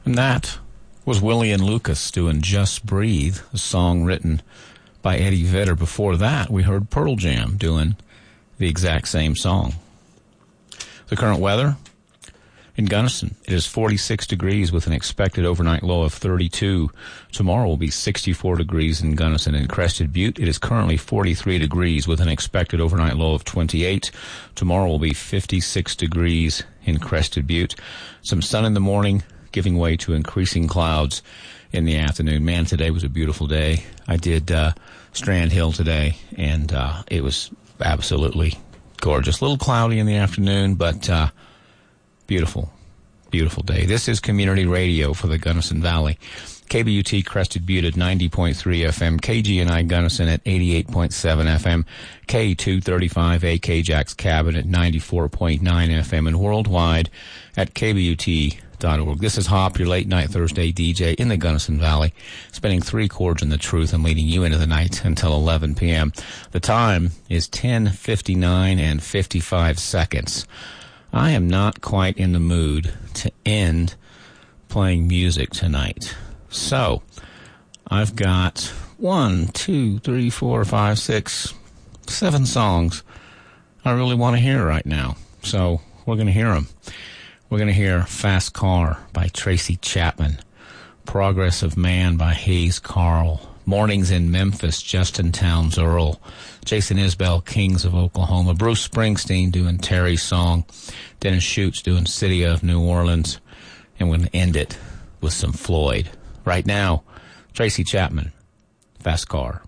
And that was Willie and Lucas doing Just Breathe, a song written by Eddie Vedder. Before that, we heard Pearl Jam doing the exact same song. The current weather in Gunnison, it is 46 degrees with an expected overnight low of 32. Tomorrow will be 64 degrees in Gunnison and Crested Butte. It is currently 43 degrees with an expected overnight low of 28. Tomorrow will be 56 degrees in Crested Butte. Some sun in the morning, giving way to increasing clouds in the afternoon. Man, today was a beautiful day. I did Strand Hill today, and it was absolutely gorgeous. A little cloudy in the afternoon, but beautiful, beautiful day. This is Community Radio for the Gunnison Valley. KBUT Crested Butte at 90.3 FM, KGNI Gunnison at 88.7 FM, K235A KJAX Cabin at 94.9 FM, and worldwide at KBUT.org. This is Hop, your late night Thursday DJ in the Gunnison Valley, spinning 3 chords in the truth and leading you into the night until 11 p.m. The time is 10:59 and 55 seconds. I am not quite in the mood to end playing music tonight. So, I've got 1, 2, 3, 4, 5, 6, 7 songs I really want to hear right now. So, we're going to hear them. We're going to hear Fast Car by Tracy Chapman, Progress of Man by Hayes Carl, Mornings in Memphis, Justin Townes Earl, Jason Isbell, Kings of Oklahoma, Bruce Springsteen doing Terry's Song, Dennis Schutz doing City of New Orleans, and we're going to end it with some Floyd. Right now, Tracy Chapman, Fast Car.